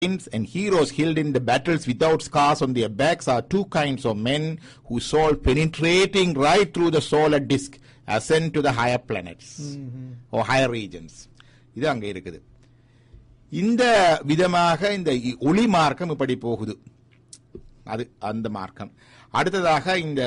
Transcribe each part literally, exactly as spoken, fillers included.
and heroes killed in the battles without scars on their backs are two kinds of men whose soul penetrating right through the solar disk ascend to the higher planets mm-hmm. or higher regions. இது அங்க இருக்குது. இந்த விதமாக இந்த ஒளி மார்க்கம் இப்படி போகுது. அது அந்த மார்க்கம். அடுத்ததாக இந்த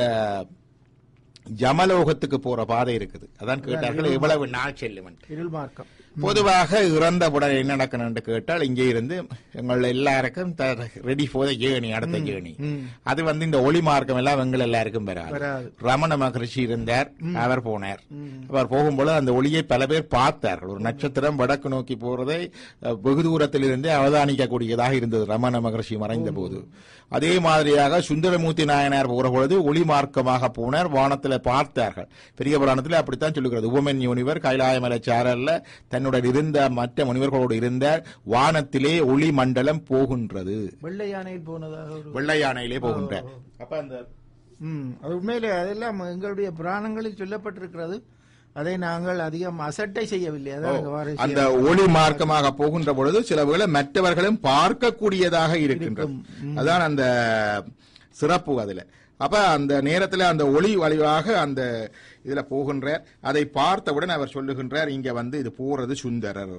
ஜமலோகத்துக்கு போற பாதை இருக்குது. அதான் கேட்டார்கள் எவ்வளவு நாள் செல்லும். இருள் மார்க்கம். பொதுவாக இறந்தவுடன் என்ன நடக்கணும் என்று கேட்டால் இங்கே இருந்து எங்கள் எல்லாருக்கும் ரெடி ஃபார் தி ஜேர்னி, அடுத்த ஜேர்னி. அது வந்து இந்த ஒளி மார்க்கம் எல்லாம் எங்கள் எல்லாருக்கும் வராது. ரமண மகரிஷி இருந்தார், அவர் போனார். அவர் போகும்போது அந்த ஒளியை பல பேர் பார்த்தார்கள். ஒரு நட்சத்திரம் வடக்கு நோக்கி போறதை வெகு தூரத்தில் இருந்தே அவதானிக்கக்கூடியதாக இருந்தது ரமண மகரிஷி மறைந்த போது. அதே மாதிரியாக சுந்தரமூர்த்தி நாயனார் போகிற பொழுது ஒளி மார்க்கமாக போனார், வானத்தில் பார்த்தார்கள். பெரிய புராணத்தில் அப்படித்தான் சொல்லுகிறது. உவமன் முனிவர் கைலாயமலை சாரல்ல தன்னுடன் இருந்த மற்ற முனிவர்களோடு இருந்த வானத்திலே ஒளி மண்டலம் போகின்றது. வெள்ளை யானையில் போனதாக வெள்ளை யானையிலே போகின்ற அப்ப அந்த அது உண்மையிலே அதெல்லாம் எங்களுடைய புராணங்களில் சொல்லப்பட்டிருக்கிறது. அதை நாங்கள் அதிகம் அசட்டை செய்யவில்லை. அந்த ஒளி மார்க்கமாக போகின்ற பொழுது சில வேளை மற்றவர்களும் பார்க்கக்கூடியதாக இருக்கின்றது. அதான் அந்த சிறப்பு அதுல. அப்ப அந்த நேரத்தில் அந்த ஒளி வழிவாக அந்த இதுல போகின்றார். அதை பார்த்தவுடன் அவர் சொல்லுகின்றார், இங்க வந்து இது போறது சுந்தரர்.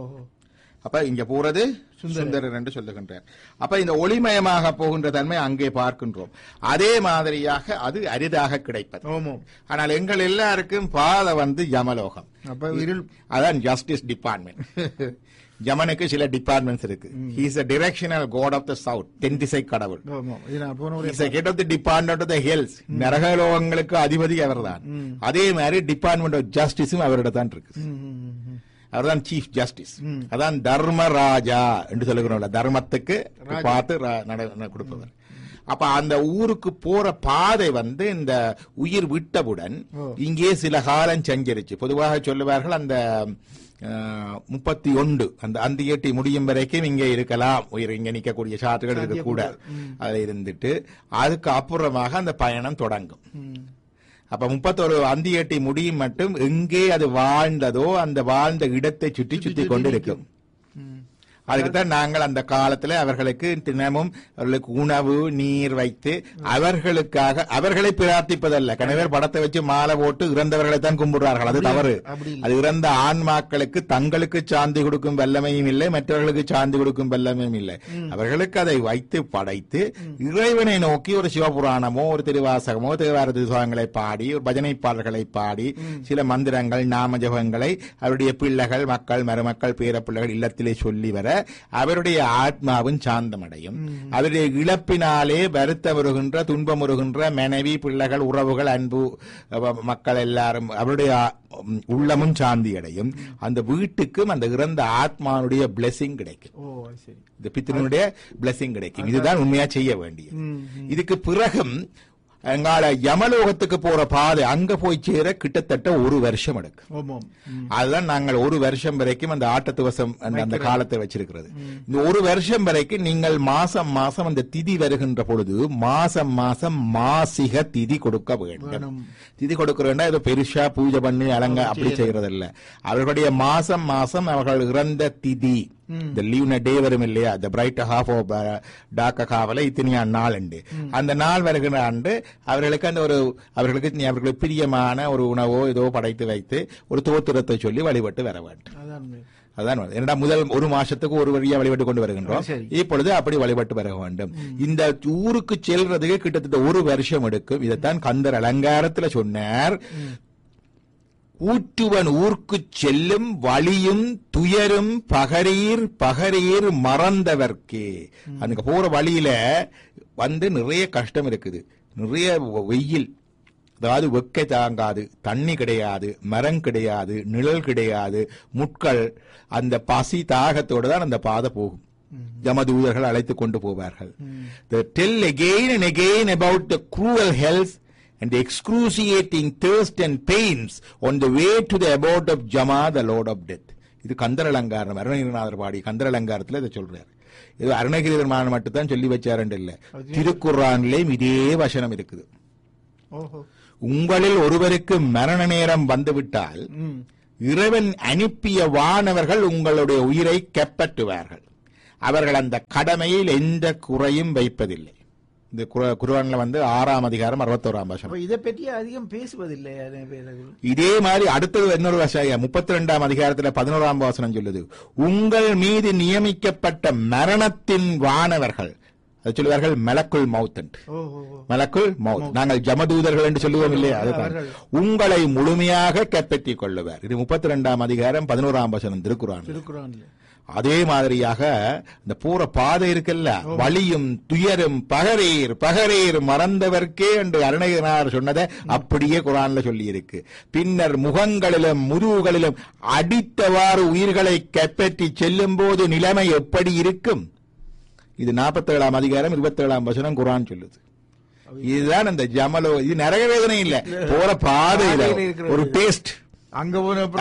அப்ப இங்க போறது சுந்தரர் என்று சொல்லுகின்றார். அப்ப இந்த ஒளிமயமாக போகின்ற தன்மை அங்கே பார்க்கின்றோம். அதே மாதிரியாக அது அரிதாக கிடைப்பது. ஆனால் எங்கள் எல்லாருக்கும் பாதை வந்து யமலோகம். அதான் ஜஸ்டிஸ் டிபார்ட்மெண்ட். யமனுக்கு சில டிபார்ட்மெண்ட்ஸ் இருக்கு. He is a directional god of the south, தென் திசை கடவுள். He is a head of the department of the hills. நரகலோகங்களுக்கு அதிபதி அவர்தான். அதே மாதிரி டிபார்ட்மெண்ட் ஆஃப் ஜஸ்டிஸும் அவரிடத்தான் இருக்கு. அவர்தான் சீஃப் ஜஸ்டிஸ். அதான் தர்மராஜா என்று சொல்லுகிறோம். தர்மத்துக்கு பார்த்து கொடுப்பவர். அப்ப அந்த ஊருக்கு போற பாதை வந்து இந்த உயிர் விட்டவுடன் இங்கே சில காலம் சஞ்சரிச்சு. பொதுவாக சொல்லுவார்கள் அந்த முப்பத்தி ஒன்று அந்த அந்த ஏட்டி முடியும் வரைக்கும் இங்கே இருக்கலாம், உயிர் இங்க நிற்கக்கூடிய சாற்றுகள் இருக்க கூட அதை இருந்துட்டு அதுக்கு அப்புறமாக அந்த பயணம் தொடங்கும். அப்ப முப்பத்தொரு அந்தி ஏட்டி முடியும் மட்டும் எங்கே அது வாழ்ந்ததோ அந்த வாழ்ந்த இடத்தை சுற்றி சுற்றி கொண்டிருக்கும். அதுக்குத்தான் நாங்கள் அந்த காலத்துல அவர்களுக்கு தினமும் அவர்களுக்கு உணவு நீர் வைத்து அவர்களுக்காக அவர்களை பிரார்த்திப்பதல்ல. கணவர் படத்தை வச்சு மாலை போட்டு இறந்தவர்களை தான் கும்பிடுறார்கள். அது தவறு. அது இறந்த ஆன்மாக்களுக்கு தங்களுக்கு சாந்தி கொடுக்கும் வல்லமையும் இல்லை, மற்றவர்களுக்கு சாந்தி கொடுக்கும் வல்லமையும் இல்லை. அவர்களுக்கு அதை வைத்து படைத்து இறைவனை நோக்கி ஒரு சிவபுராணமோ ஒரு திருவாசகமோ தேவார திருவாசகங்களை பாடி ஒரு பஜனை பாடல்களை பாடி சில மந்திரங்கள் நாம ஜபங்களை அவருடைய பிள்ளைகள் மக்கள் மருமக்கள் பேர பிள்ளைகள் இல்லத்திலே சொல்லி வர அவருடைய ஆத்மாவும் சாந்தமடையும். அவருடைய இழப்பினாலே வருத்தம் வருகின்ற துன்பம் வருகின்ற மனைவி பிள்ளைகள் உறவுகள் அன்பு மக்கள் எல்லாரும் அவருடைய உள்ளமும் சாந்தி அடையும். அந்த வீட்டுக்கும் அந்த இறந்த ஆத்மாவுடைய பிளெஸிங் கிடைக்கும். இந்த பித்தினுடைய பிளெஸிங் கிடைக்கும். இதுதான் உண்மையா செய்ய வேண்டிய. இதுக்கு பிறகும் எங்கால யமலோகத்துக்கு போற பாதை அங்க போய் சேர கிட்டத்தட்ட ஒரு வருஷம் எடுக்கும். அதுதான் நாங்கள் ஒரு வருஷம் வரைக்கும் அந்த ஆட்டத்துவசம் அந்த காலத்தை வச்சிருக்கிறது. இந்த ஒரு வருஷம் வரைக்கும் நீங்கள் மாசம் மாசம் அந்த திதி வருகின்ற பொழுது மாசம் மாசம் மாசிக திதி கொடுக்க வேண்டும். திதி கொடுக்கிறேன்னா ஏதோ பெருசா பூஜை பண்ணி அலங்க அப்படி செய்யறதில்ல. அவர்களுடைய மாசம் மாசம் அவர்கள் இறந்த திதி இந்த லீவ் டே வரும் இல்லையா, the bright half of dark half இத்தனையா நாள் உண்டு. அந்த நாள் வருகிற ஆண்டு அவர்களுக்கு அந்த ஒரு அவர்களுக்கு அவர்களுக்கு பிரியமான ஒரு உணவோ ஏதோ படைத்து வைத்து ஒரு தோத்திரத்தை சொல்லி வழிபட்டு வர வேண்டும். அதான் என்னடா முதல் ஒரு மாசத்துக்கு ஒரு வழியா வழிபட்டு கொண்டு வருகின்றோம். இப்பொழுது அப்படி வழிபட்டு வர வேண்டும். இந்த ஊருக்கு செல்றதுக்கு கிட்டத்தட்ட ஒரு வருஷம் எடுக்கும். இதைத்தான் கந்தர் அலங்காரத்துல சொன்னார். ஊற்றுவன் ஊர்க்கு செல்லும் வழியும் துயரும் பகரீர் பகரீர் மறந்தவர்க்கே. அங்க போற வழியில வந்து நிறைய கஷ்டம் இருக்குது, நிறைய வெயில், அதாவது வெக்கை தாங்காது, தண்ணி கிடையாது, மரம் கிடையாது, நிழல் கிடையாது, முட்கள், அந்த பசி தாகத்தோடு தான் அந்த பாதை போகும். ஜமதூதர்கள் அழைத்துக் கொண்டு போவார்கள். They tell again and again about the cruel health and the excruciating thirst and pains on the way to the abode of Jama, the Lord of Death. இது கந்தர் அலங்காரம், அருணகிரிநாதர் பாடி கந்தர் அலங்காரத்தில் இதை சொல்றாரு. இது அருணகிரிநாதர் மட்டும் தான் சொல்லி வச்சாருன்னு இல்ல, திருக்குர்ஆனிலேயும் இதே வசனம் இருக்குது. உங்களில் ஒருவருக்கு மரண நேரம் வந்துவிட்டால் இறைவன் அனுப்பிய வானவர்கள் உங்களுடைய உயிரை கைப்பற்றுவார்கள். அவர்கள் அந்த கடமையில் எந்த குறையும் வைப்பதில்லை. இந்த குர்ஆன்ல வந்து ஆறாம் அதிகாரம் அறுபத்தோராம் வசனம். இதை பற்றி அதிகம் பேசுவதில்லை. இதே மாதிரி அடுத்தது இன்னொரு வசனம் முப்பத்தி ரெண்டாம் அதிகாரத்துல பதினோராம் வசனம் சொல்லுது, உங்கள் மீது நியமிக்கப்பட்ட மரணத்தின் வானவர்கள், அது சொல்லுவார்கள் மலக்குல் மௌத். மலக்குல் மௌத் நாங்கள் ஜமதூதர்கள் என்று சொல்லுவோம் இல்லையா, அதுதான் உங்களை முழுமையாக கைப்பற்றிக் கொள்ளுவார். இது முப்பத்தி ரெண்டாம் அதிகாரம் பதினோராம் வசனம் திருக்குர்ஆன். அதே மாதிரியாக இந்த பூர பாதை இருக்குல்ல, வலியும் துயரும் பகரீர் பகரீர் மறந்தவர்க்கே என்று அருணகிரிநாதர் சொன்னதை அப்படியே குர்ஆன்ல சொல்லி இருக்கு. பின்னர் முகங்களிலும் முதுகுகளிலும் அடித்தவாறு உயிர்களை கைப்பற்றி செல்லும் போது நிலைமை எப்படி இருக்கும்? இது நாற்பத்தி ஏழாம் அதிகாரம் இருபத்தி ஏழாம் வசனம் குர்ஆன் சொல்லுது. இதுதான் அந்த ஜமலோ, இது நரக வேதனை இல்ல, போற பாதையில ஒரு டேஸ்ட். அங்க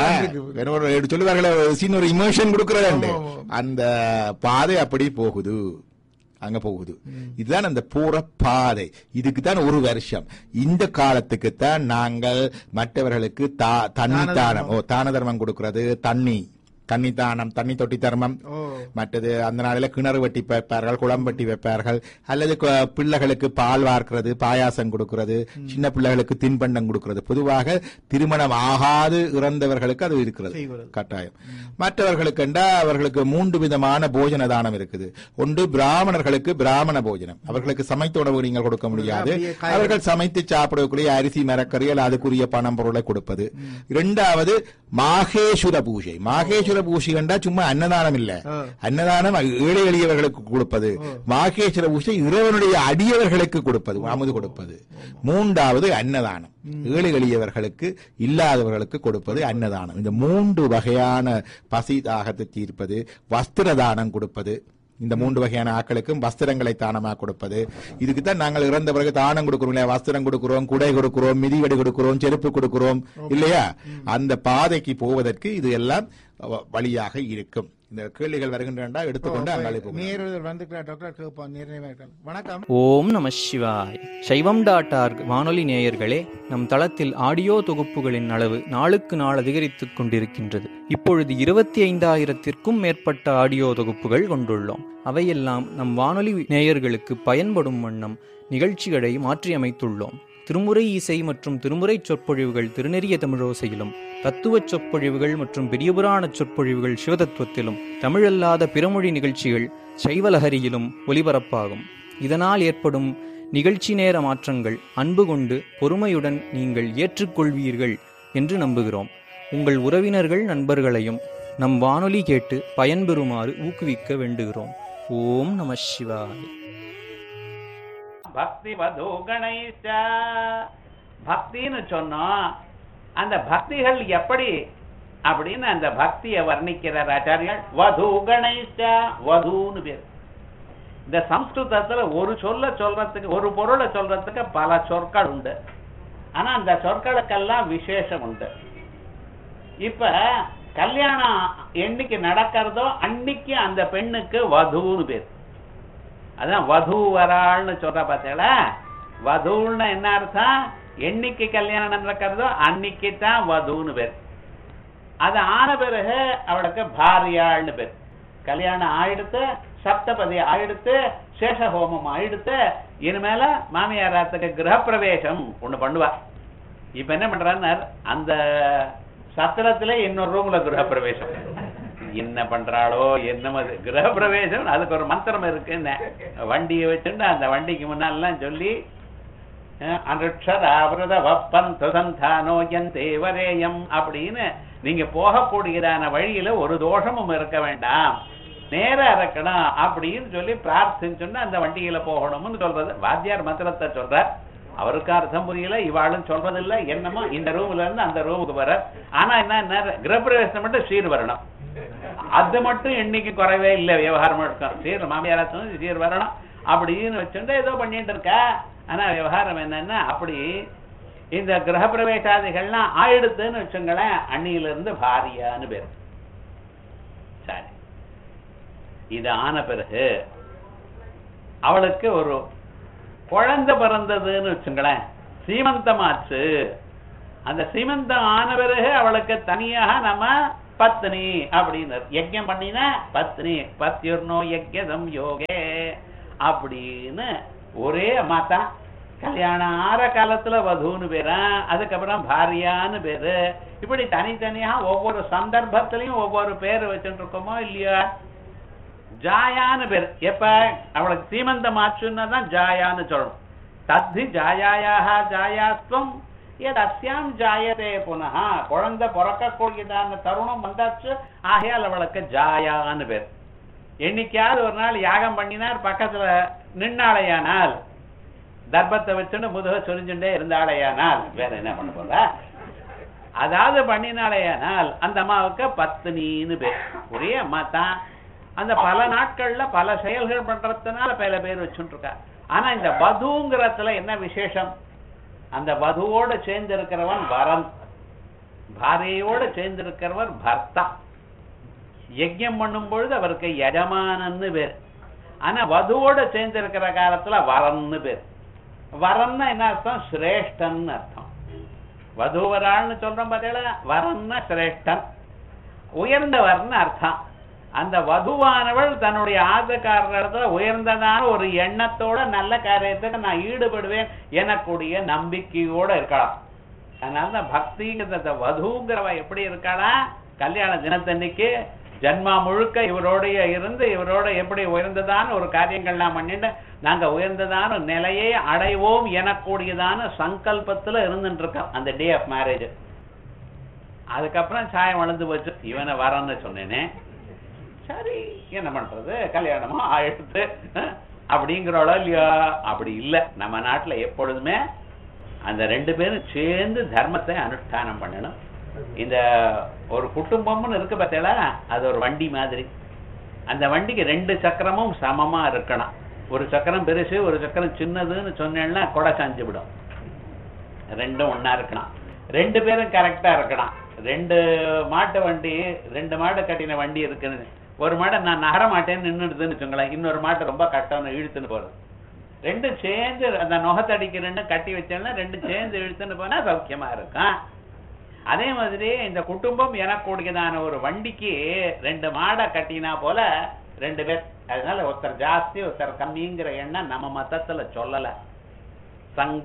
சொல்லுவார்கள் ஒரு இமோஷன் கொடுக்கறது, அந்த பாதை அப்படி போகுது, அங்க போகுது. இதுதான் அந்த பூர பாதை. இதுக்கு தான் ஒரு வருஷம். இந்த காலத்துக்கு தான் நாங்கள் மற்றவர்களுக்கு தண்ணி தானம், ஓ தான தர்மம் கொடுக்கிறது, தண்ணி தண்ணி தானம், தண்ணி தொட்டி தர்மம், மற்றது அந்த நாளில் கிணறு வெட்டி வைப்பார்கள், குளம் வெட்டி வைப்பார்கள், அல்லது பிள்ளைகளுக்கு பால் வார்க்கிறது, பாயாசம் கொடுக்கிறது, சின்ன பிள்ளைகளுக்கு தின்பண்டம் கொடுக்கிறது. பொதுவாக திருமணம் ஆகாது இறந்தவர்களுக்கு அது இருக்கிறது கட்டாயம். மற்றவர்களுக்கு என்றா அவர்களுக்கு மூன்று விதமான போஜன தானம் இருக்குது. ஒன்று பிராமணர்களுக்கு பிராமண போஜனம், அவர்களுக்கு சமைத்த உணவு நீங்கள் கொடுக்க முடியாது, அவர்கள் சமைத்து சாப்பிடக்கூடிய அரிசி மரக்கறிகள் அதுக்குரிய பணம் பொருளை கொடுப்பது. இரண்டாவது மாகேஸ்வர பூஜை. மாகேஸ்வர பூஜை கண்டா சும்மா அன்னதானம் இல்ல, அன்னதானம் ஏழை எளியவர்களுக்கு கொடுப்பது. மாகேஸ்வர பூஜை இறைவனுடைய அடியவர்களுக்கு கொடுப்பது, அமுது கொடுப்பது. மூன்றாவது அன்னதானம், ஏழை எளியவர்களுக்கு இல்லாதவர்களுக்கு கொடுப்பது அன்னதானம். இந்த மூன்று வகையான பசி தாகத்தை தீர்ப்பது, வஸ்திர தானம் கொடுப்பது. இந்த மூன்று வகையான ஆக்களுக்கும் வஸ்திரங்களை தானமாக கொடுப்பது. இதுக்குத்தான் நாங்கள் இறந்த பிறகு தானம் கொடுக்கிறோம் இல்லையா, வஸ்திரம் கொடுக்கிறோம், குடை கொடுக்கிறோம், மிதிவடி கொடுக்கிறோம், செருப்பு கொடுக்கிறோம் இல்லையா. அந்த பாதைக்கு போவதற்கு இது எல்லாம் வழியாக இருக்கும். இந்த கேள்விகள் வருகின்றன எடுத்துக்கொண்டு வணக்கம். ஓம் நம சிவாய். சைவம் டாட் ஆர்க் வானொலி நேயர்களே, நம் தளத்தில் ஆடியோ தொகுப்புகளின் அளவு நாளுக்கு நாள் அதிகரித்துக் கொண்டிருக்கின்றது. இப்பொழுது இருபத்தி ஐந்தாயிரத்திற்கும் மேற்பட்ட ஆடியோ தொகுப்புகள் கொண்டுள்ளோம். அவையெல்லாம் நம் வானொலி நேயர்களுக்கு பயன்படும் வண்ணம் நிகழ்ச்சிகளை மாற்றியமைத்துள்ளோம். திருமுறை இசை மற்றும் திருமுறை சொற்பொழிவுகள் திருநெறிய தமிழோசையிலும், தத்துவச் சொற்பொழிவுகள் மற்றும் பெரியபுராண சொற்பொழிவுகள் சிவதத்துவத்திலும், தமிழல்லாத பிறமொழி நிகழ்ச்சிகள் சைவலஹரியிலும் ஒலிபரப்பாகும். இதனால் ஏற்படும் நிகழ்ச்சி நேர மாற்றங்கள் அன்பு கொண்டு பொறுமையுடன் நீங்கள் ஏற்றுக்கொள்வீர்கள் என்று நம்புகிறோம். உங்கள் உறவினர்கள் நண்பர்களையும் நம் வானொலி கேட்டு பயன்பெறுமாறு ஊக்குவிக்க வேண்டுகிறோம். ஓம் நம சிவாய. பக்தி வதோ கணேச, பக்தின்னு சொன்னோம். அந்த பக்திகள் எப்படி அப்படின்னு அந்த பக்தியை வர்ணிக்கிறார் ஆச்சாரியால். வது கணேச, வதுன்னு பேர். இந்த சம்ஸ்கிருதத்துல ஒரு சொல்ல சொல்றதுக்கு, ஒரு பொருளை சொல்றதுக்கு பல சொற்கள் உண்டு. ஆனா அந்த சொற்களுக்கெல்லாம் விசேஷம் உண்டு. இப்ப கல்யாணம் என்னைக்கு நடக்கிறதோ அன்னைக்கு அந்த பெண்ணுக்கு வதுன்னு பேர். அதான் வது வராள்னு சொல்ற பார்த்தீங்களா. வதுன்னு என்ன அர்த்தம்? என்னைக்கு கல்யாணம் நடக்கிறதோ அன்னைக்கு தான் வதுன்னு பேர். அது ஆன பிறகு அவளுக்கு பாரியாள்னு பேர். கல்யாணம் ஆயிடுத்து, சப்தபதி ஆயிடுத்து, சேஷ ஹோமம் ஆயிடுத்து, இனிமேல மாமியாராத்துக்கு கிரகப்பிரவேசம் ஒண்ணு பண்ணுவா. இப்ப என்ன பண்றான்னு, அந்த சத்திரத்துல இன்னொரு ரூம்ல கிரகப்பிரவேசம் என்ன பண்றாளோ என்னமோ கிரகப்பிரவேசம். அதுக்கு ஒரு மந்திரம் இருக்குன்னு வண்டியை வச்சுட்டு அந்த வண்டிக்கு முன்னாலாம் சொல்லி அப்படின்னு நீங்க போகக்கூடியதான வழியில ஒரு தோஷமும் இருக்க வேண்டாம், நேரா இருக்கணும் அப்படின்னு சொல்லி பிரார்த்திச்சுன்னா அந்த வண்டியில போகணும்னு சொல்றது. வாத்தியார் மந்திரத்தை சொல்ற, அவருக்கு அர்த்தம் புரியல, இவாளும் சொல்றதில்லை. என்னமோ இந்த ரூம்ல இருந்து அந்த ரூமுக்கு வர. ஆனா என்ன, கிரகப்பிரவேசம் மட்டும் சீர் வரணும். அது மட்டும் என்னைக்கு குறைவே இல்லை, விவகாரம் இருக்கும். சீர் மாமியாராச்சும் சீர் வரணும் அப்படின்னு வச்சுட்டு ஏதோ பண்ணிட்டு இருக்கா. ஆனா விவகாரம் என்னன்னா, அப்படி இந்த கிரகப்பிரவேசாதிகள்லாம் ஆயிடுத்துன்னு வச்சுங்களேன், அன்னியில இருந்து பாரியான்னு பேரு. சரி, இது ஆன பிறகு அவளுக்கு ஒரு குழந்தை பிறந்ததுன்னு வச்சுங்களேன், சீமந்தமாச்சு. அந்த சீமந்தம் ஆன பிறகு அவளுக்கு தனியாக நம்ம பத்னி அப்படின்னு யஜ்ஞம் பண்ணினா பத்னி பத்யுர்னோ யஜ்ஞதம் யோகே அப்படின்னு ஒரே மாத்தா. கல்யாணம் ஆற காலத்துல வதுன்னு பேரா, அதுக்கப்புறம் பாரியான்னு பேரு. இப்படி தனித்தனியா ஒவ்வொரு சந்தர்ப்பத்திலையும் ஒவ்வொரு பேர் வச்சுட்டு இருக்கோமோ இல்லையா? ஜாயான்னு பேர் எப்ப அவளுக்கு சீமந்தம் ஆச்சுன்னா தான் ஜாயான்னு சொல்லணும். தத்தி ஜாயாயாக ஜாயாத்வம் ஏது அஸ்யாம் ஜாயதே புனः குழந்தை பிறக்கக்கூடியதான தருணம் வந்தாச்சு, ஆகையால் அவளுக்கு ஜாயான்னு பேர். என்னைக்காவது ஒரு நாள் யாகம் பண்ணினார், பக்கத்துல நின்னாளையானால், தர்ப்பத்தை வச்சுன்னு முதுக சொரிஞ்சுட்டே இருந்தாளையானால் வேற என்ன பண்ண போற? அதாவது பண்ணினாளையானால் அந்த அம்மாவுக்கு பத்னின்னு பேர். ஒரே அம்மா தான். அந்த பல நாட்கள்ல பல செயல்கள் பண்றதுனால பல பேர் வச்சுட்டு இருக்கா. ஆனா இந்த வதுங்கிறதுல என்ன விசேஷம்? அந்த வதுவோட சேர்ந்து இருக்கிறவன் வரன், பாரியையோட சேர்ந்து இருக்கிறவர் பர்த்தா. யஜ்ஞம் பண்ணும் பொழுது அவருக்கு யஜமானன்னு பேர். ஆனா வதுவோட சேர்ந்து இருக்கிற காலத்துல வரன்னு பேர். வரன்னா என்ன அர்த்தம்? சிரேஷ்டன் அர்த்தம். வதுவராள்னு சொல்றோம் பார்த்தீங்களா, வரன்னா சிரேஷ்டன், உயர்ந்தவர்னு அர்த்தம். அந்த வதுவானவள் தன்னுடைய ஆதக்காரத்துல உயர்ந்ததான ஒரு எண்ணத்தோட நல்ல காரியத்துக்கு நான் ஈடுபடுவேன் எனக்கூடிய நம்பிக்கையோட இருக்கலாம். அதனால பக்திங்கிறத வதுங்கிறவ எப்படி இருக்காளா? கல்யாண தினத்தன்னைக்கு ஜன்மா முழுக்க இவரோடைய இருந்து இவரோட எப்படி உயர்ந்ததான ஒரு காரியங்கள்லாம் பண்ணிட்டு நாங்க உயர்ந்ததான நிலையை அடைவோம் எனக்கூடியதான சங்கல்பத்துல இருந்துட்டு இருக்கோம் அந்த டே ஆஃப் மேரேஜ். அதுக்கப்புறம் சாயம் வளர்ந்து போச்சு, இவனை வரன்னு சொன்னேனே, சரி என்ன பண்றது, கல்யாணமா ஆயிடுத்து அப்படிங்கிறோட இல்லையா? அப்படி இல்லை. நம்ம நாட்டுல எப்பொழுதுமே அந்த ரெண்டு பேரும் சேர்ந்து தர்மத்தை அனுஷ்டானம் பண்ணணும். இந்த ஒரு குடும்பம்னு இருக்கு பார்த்தீங்களா, அது ஒரு வண்டி மாதிரி. அந்த வண்டிக்கு ரெண்டு சக்கரமும் சமமா இருக்கணும். ஒரு சக்கரம் பெருசு ஒரு சக்கரம் சின்னதுன்னு சொன்னேன்னா கொடை சாஞ்சு விடும். ரெண்டும் ஒன்னா இருக்கணும். ரெண்டு பேரும் கரெக்டா இருக்கணும். ரெண்டு மாட்டு வண்டி, ரெண்டு மாடு கட்டின வண்டி இருக்குன்னு, ஒரு மாடை நான் நகர மாட்டேன்னு நின்றுடுதுன்னு வச்சுங்களேன், இன்னொரு மாட்டை ரொம்ப கட்டணும் இழுத்துன்னு போறது. ரெண்டும் சேர்ந்து அந்த நுகத்தடிக்கு ரெண்டு கட்டி வச்சோம்னா ரெண்டு சேர்ந்து இழுத்துன்னு போனா சௌக்கியமா இருக்கும். அதே மாதிரி இந்த குடும்பம் எனக்கூடியதான ஒரு வண்டிக்கு ரெண்டு மாடை கட்டினா போல ரெண்டு பேர். அதனால ஒருத்தர் ஜாஸ்தி ஒருத்தர் கம்மிங்கிற எண்ணம் நம்ம மதத்துல சொல்லல. சங்க